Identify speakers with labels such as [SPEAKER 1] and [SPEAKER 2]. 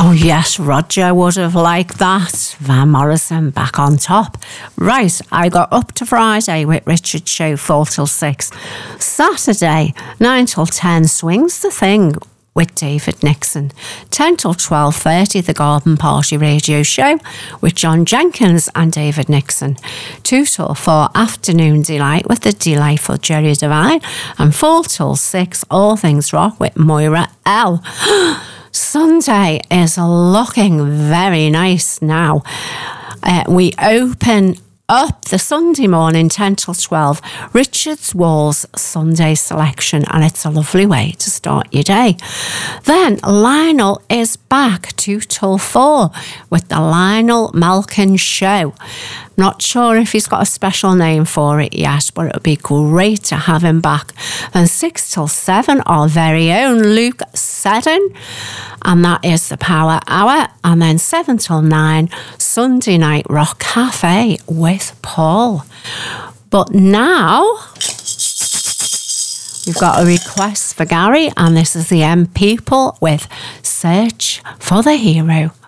[SPEAKER 1] Oh yes, Roger would have liked that. Van Morrison back on top. Right, I got Up to Friday with Richard Show 4 till 6. Saturday, 9 till 10, Swings the Thing with David Nixon. 10 till 12:30, The Garden Party Radio Show with John Jenkins and David Nixon. 2 till 4, Afternoon Delight with the delightful Jerry Devine. And 4 till 6, All Things Rock with Moira L. Sunday is looking very nice now. We open up the Sunday morning 10 till 12, Richard's Walls Sunday selection, and it's a lovely way to start your day. Then Lionel is back 2 till 4 with the Lionel Malkin Show. Not sure if he's got a special name for it yet, but it would be great to have him back. And 6 till 7, our very own Luke Seddon, and that is the Power Hour. And then 7 till 9, Sunday Night Rock Cafe with Paul. But now we've got a request for Gary, and this is the M People with Search for the Hero.